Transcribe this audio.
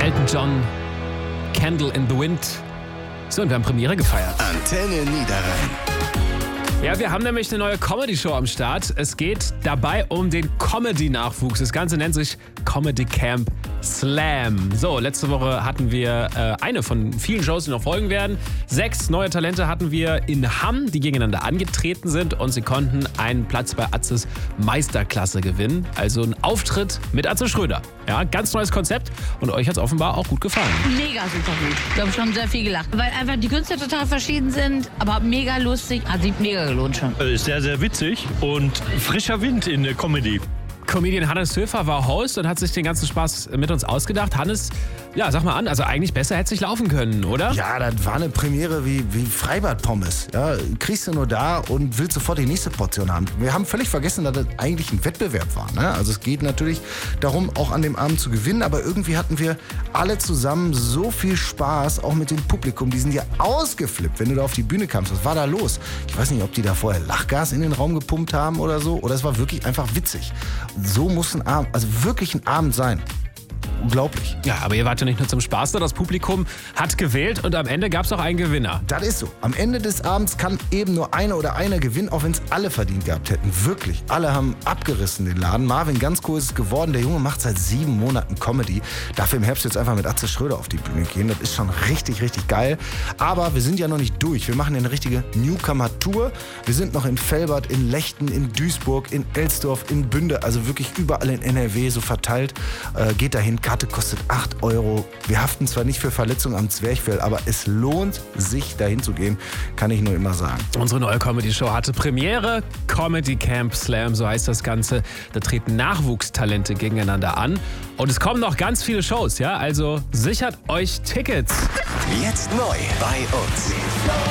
Elton John, Candle in the Wind. So, und wir haben Premiere gefeiert. Antenne Niederrhein. Ja, wir haben nämlich eine neue Comedy-Show am Start. Es geht dabei um den Comedy-Nachwuchs. Das Ganze nennt sich Comedy Camp Slam. So, letzte Woche hatten wir eine von vielen Shows, die noch folgen werden. 6 neue Talente hatten wir in Hamm, die gegeneinander angetreten sind. Und sie konnten einen Platz bei Atzes Meisterklasse gewinnen. Also ein Auftritt mit Atze Schröder. Ja, ganz neues Konzept. Und euch hat es offenbar auch gut gefallen. Mega super gut. Wir haben schon sehr viel gelacht. Weil einfach die Künstler total verschieden sind, aber mega lustig. Hat sich mega gelohnt schon. Ist sehr, sehr witzig und frischer Wind in der Comedy. Comedian Hannes Höfer war Host und hat sich den ganzen Spaß mit uns ausgedacht. Hannes, ja, sag mal an, also eigentlich besser hätte es nicht laufen können, oder? Ja, das war eine Premiere wie Freibad-Pommes. Ja, kriegst du nur da und willst sofort die nächste Portion haben. Wir haben völlig vergessen, dass das eigentlich ein Wettbewerb war. Ne? Also es geht natürlich darum, auch an dem Abend zu gewinnen, aber irgendwie hatten wir alle zusammen so viel Spaß, auch mit dem Publikum. Die sind ja ausgeflippt, wenn du da auf die Bühne kamst. Was war da los? Ich weiß nicht, ob die da vorher Lachgas in den Raum gepumpt haben oder so, oder es war wirklich einfach witzig. So muss ein Abend, also wirklich ein Abend sein. Unglaublich. Ja, aber ihr wart ja nicht nur zum Spaß da. Das Publikum hat gewählt und am Ende gab es auch einen Gewinner. Das ist so. Am Ende des Abends kann eben nur einer oder einer gewinnen, auch wenn es alle verdient gehabt hätten. Wirklich. Alle haben abgerissen den Laden. Marvin ganz cool ist es geworden. Der Junge macht seit 7 Monaten Comedy. Darf im Herbst jetzt einfach mit Atze Schröder auf die Bühne gehen. Das ist schon richtig, richtig geil. Aber wir sind ja noch nicht durch. Wir machen ja eine richtige Newcomer-Tour. Wir sind noch in Velbert, in Lechten, in Duisburg, in Elsdorf, in Bünde. Also wirklich überall in NRW so verteilt. Geht dahin. Karte kostet 8 €. Wir haften zwar nicht für Verletzungen am Zwerchfell, aber es lohnt sich, dahin zu gehen, kann ich nur immer sagen. Unsere neue Comedy-Show hatte Premiere. Comedy Camp Slam, so heißt das Ganze. Da treten Nachwuchstalente gegeneinander an. Und es kommen noch ganz viele Shows, ja? Also sichert euch Tickets. Jetzt neu bei uns.